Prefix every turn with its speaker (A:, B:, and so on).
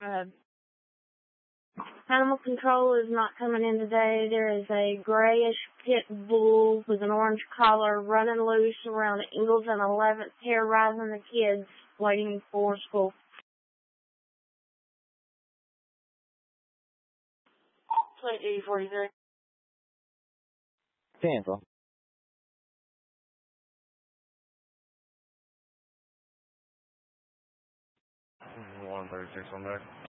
A: Uh, Animal control is not coming in today. There is a grayish pit bull with an orange collar running loose around Ingalls and 11th, terrorizing the kids waiting for school. 2043.
B: Cancel.
C: 136 on there.